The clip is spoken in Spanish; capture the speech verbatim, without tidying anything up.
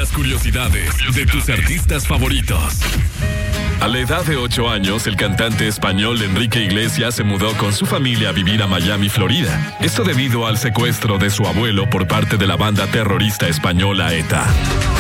las curiosidades de tus artistas favoritos. A la edad de ocho años, el cantante español Enrique Iglesias se mudó con su familia a vivir a Miami, Florida. Esto debido al secuestro de su abuelo por parte de la banda terrorista española ETA.